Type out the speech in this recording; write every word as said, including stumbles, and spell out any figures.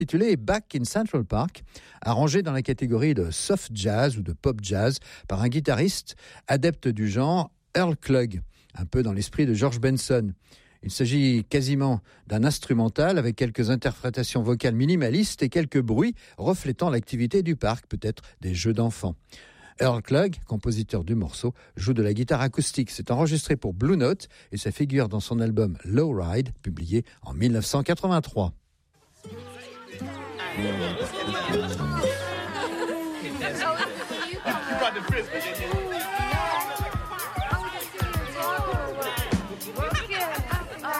Intitulé Back in Central Park, arrangé dans la catégorie de soft jazz ou de pop jazz par un guitariste adepte du genre, Earl Klugh, un peu dans l'esprit de George Benson. Il s'agit quasiment d'un instrumental avec quelques interprétations vocales minimalistes et quelques bruits reflétant l'activité du parc, peut-être des jeux d'enfants. Earl Klugh, compositeur du morceau, joue de la guitare acoustique. C'est enregistré pour Blue Note et ça figure dans son album Low Ride, publié en dix-neuf cent quatre-vingt-trois.